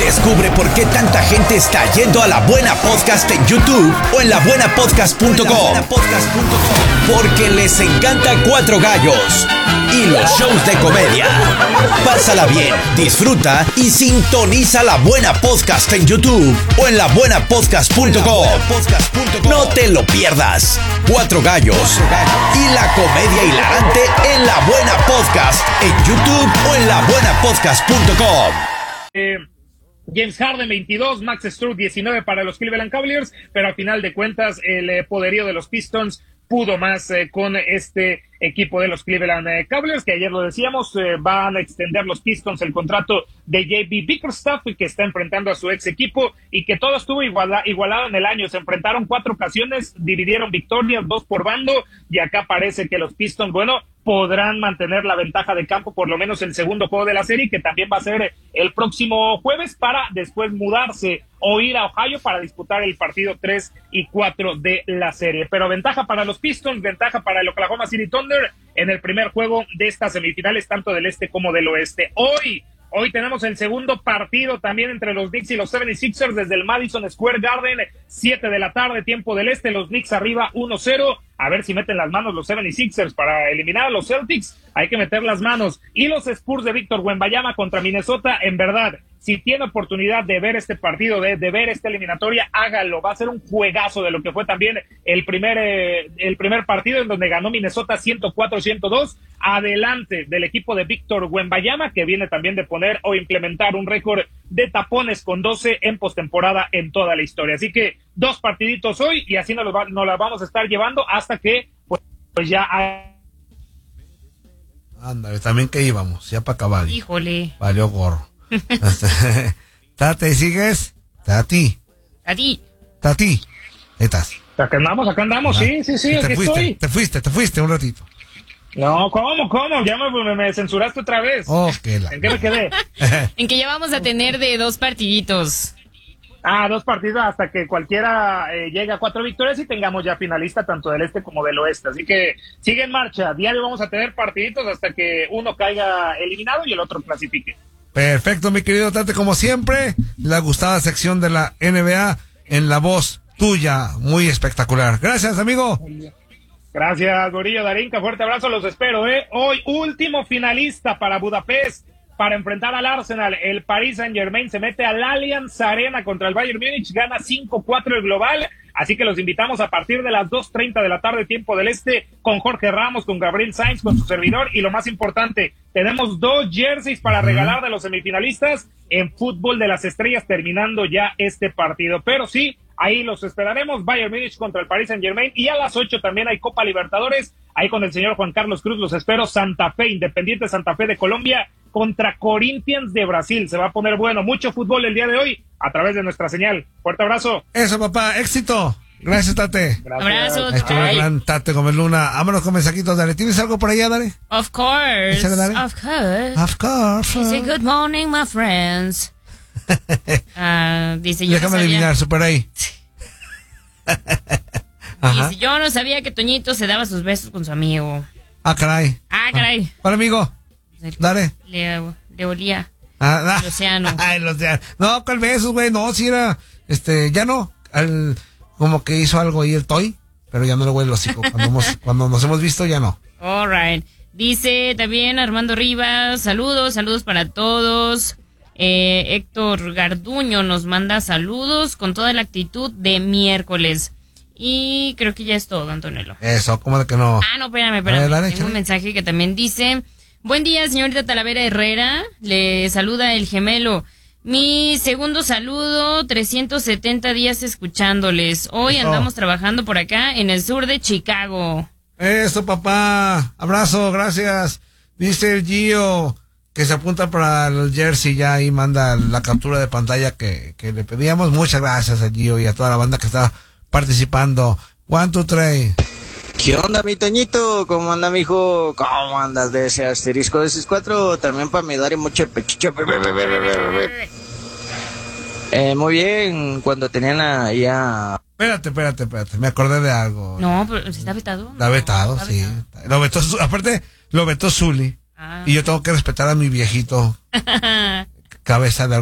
Descubre por qué tanta gente está yendo a La Buena Podcast en YouTube o en labuenapodcast.com. Porque les encanta Cuatro Gallos y los shows de comedia. Pásala bien, disfruta y sintoniza La Buena Podcast en YouTube o en labuenapodcast.com. No te lo pierdas. Cuatro Gallos y la comedia hilarante en La Buena Podcast en YouTube o en labuenapodcast.com. James Harden 22, Max Strus 19 para los Cleveland Cavaliers, pero al final de cuentas el poderío de los Pistons pudo más con este equipo de los Cleveland Cavaliers, que ayer lo decíamos, van a extender los Pistons el contrato de J.B. Bickerstaff, que está enfrentando a su ex equipo, y que todo estuvo igualado en el año. Se enfrentaron 4 ocasiones, dividieron victorias, 2 por bando, y acá parece que los Pistons, bueno, podrán mantener la ventaja de campo por lo menos el segundo juego de la serie, que también va a ser el próximo jueves, para después mudarse o ir a Ohio para disputar el partido 3 y 4 de la serie. Pero ventaja para los Pistons, ventaja para el Oklahoma City Thunder en el primer juego de estas semifinales, tanto del este como del oeste. Hoy tenemos el segundo partido también entre los Knicks y los 76ers desde el Madison Square Garden, 7 de la tarde, tiempo del este, los Knicks arriba 1-0, a ver si meten las manos los 76ers para eliminar a los Celtics, hay que meter las manos, y los Spurs de Víctor Wembanyama contra Minnesota, en verdad, si tiene oportunidad de ver este partido, de ver esta eliminatoria, hágalo, va a ser un juegazo de lo que fue también el primer partido en donde ganó Minnesota 104-102, adelante del equipo de Víctor Wembanyama, que viene también de poner o implementar un récord de tapones con 12 en postemporada en toda la historia. Así que 2 partiditos hoy y así nos la vamos a estar llevando hasta que pues ya... Ándale, también que íbamos, ya para acabar. Híjole. Valió gorro. Tati, ¿sigues? Tati. Ahí estás. Acá andamos, sí, Te fuiste un ratito. No, ¿cómo? Ya me censuraste otra vez. ¿En qué me quedé? En que ya vamos a tener de 2 partiditos. 2 partidos hasta que cualquiera llegue a 4 victorias y tengamos ya finalista tanto del este como del oeste. Así que sigue en marcha. Diario vamos a tener partiditos hasta que uno caiga eliminado y el otro clasifique. Perfecto, mi querido Tate, como siempre, la gustada sección de la NBA en la voz tuya, muy espectacular. Gracias, amigo. Gracias, Gorillo Darinka, fuerte abrazo, los espero, Hoy, último finalista para Budapest, para enfrentar al Arsenal, el Paris Saint-Germain se mete al Allianz Arena contra el Bayern Múnich, gana 5-4 el global, así que los invitamos a partir de las 2:30 de la tarde, tiempo del este, con Jorge Ramos, con Gabriel Sainz, con su servidor, y lo más importante, tenemos 2 jerseys para regalar de los semifinalistas en Fútbol de las Estrellas, terminando ya este partido, pero sí, ahí los esperaremos, Bayern Múnich contra el Paris Saint-Germain, y a las 8 también hay Copa Libertadores, ahí con el señor Juan Carlos Cruz, los espero, Santa Fe, Independiente Santa Fe de Colombia, contra Corinthians de Brasil, se va a poner bueno, mucho fútbol el día de hoy, a través de nuestra señal, fuerte abrazo. Eso, papá, éxito, gracias, Tate. Abrazos. Esto es gran Tate Gómez Luna, vámonos con mensajitos, dale, ¿tienes algo por allá, dale? Of course. Échale, dale. Of course. Dice, good morning, my friends. Dice, yo déjame adivinar, super ahí. Dice, yo no sabía que Toñito se daba sus besos con su amigo. Caray. ¿Cuál amigo? Dale. Le olía. El océano. El océano. No, ¿cuál besos, güey? No, si era, ya no. Como que hizo algo ahí el Toy, pero ya no le huele el hocico. Cuando nos hemos visto, ya no. All right. Dice también Armando Rivas, saludos para todos. Héctor Garduño nos manda saludos con toda la actitud de miércoles. Y creo que ya es todo, Antonello. Eso, ¿cómo de que no? No, espérame. Tengo un mensaje que también dice: buen día, señorita Talavera Herrera. Le saluda el gemelo. Mi segundo saludo, 370 días escuchándoles. Hoy andamos trabajando por acá en el sur de Chicago. Eso, papá. Abrazo, gracias. Dice el Gio que se apunta para el jersey ya y manda la captura de pantalla que le pedíamos. Muchas gracias a Gio y a toda la banda que está participando. 1, 2, 3. ¿Qué onda, mi Toñito? ¿Cómo anda, mijo? ¿Cómo andas de ese asterisco de esos 4? También para mi Dari mucho pechicho. Muy bien, cuando tenían ya... Espérate, me acordé de algo. No, pero ¿está vetado? Está vetado, sí. Lo vetó, aparte, lo vetó Zuli. Y yo tengo que respetar a mi viejito cabeza de